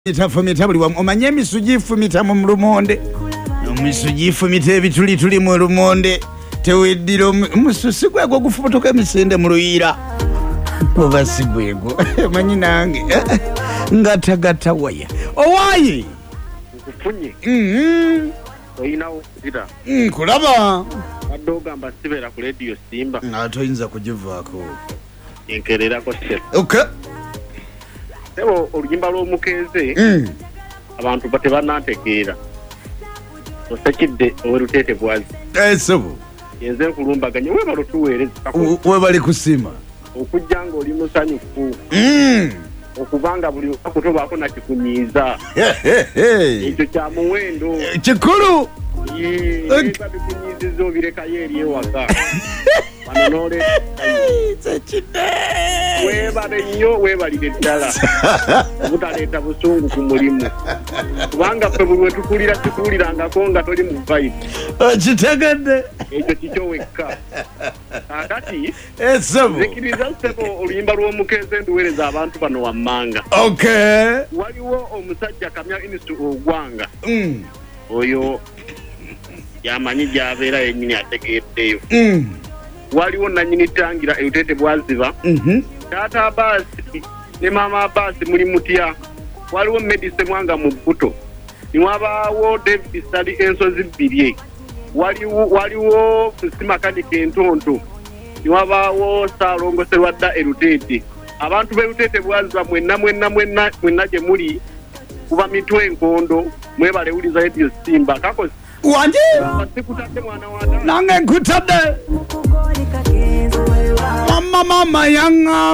Itafumita buli wamu omanye emisugi ifumita mu lumonde emisugi ifumita ebituli tuli mu lumonde teweddira omususi gwego gufubutuka emisinde mu luyira oba si gwego manyi nange ngatagata waya owaye nkufunye oyinawo okuzira kulaba badde ogamba sibera ku radio Simba toyinza kugivaako enkererako se okay. Ebo oluyimba lw'omukeeze abantu tebannategeera osekidde owerutete bwazi esobo yenze nkulumbaganye weba lutuweereza webali kusima okujja ng'oli musanyufu okubanga buli akutobaako nakikunyiiza ekyo kya muwendo kikulu eba bikunyiiziza obirekayo eri ewaka wano n'oleeta webale nnyo webalire ddala obutaleeta busungu ku mulimu kubanga ffe buli we tukuwulirangako nga toli mu vibe kitegedde ekyo kikyo wekka kakati esobo zikiriza ssebo oluyimba lw'omukeeze nduweereza abantu bano wammanga okay. waliwo omusajja kamya inistu ogwanga oyo yamanyi gy'abeera yennyini ategeeddeyo waliwo nanyini tangira eyutete bwaziba taata Abasi ne mama Abasi muli mutya waliwo Medise Mwanga mu Bbuto niwabaawo David Sali ensozi bbirye waliwo Kusimakanika entonto niwabaawo Saalongoserwa dda erutete abantu b'erutete bwaziba mwenna gye muli kuba mitwe enkondo mwebalewuliza radio Simba kakozi wanje sikutadde mwana wa nange nkutadde mama yanga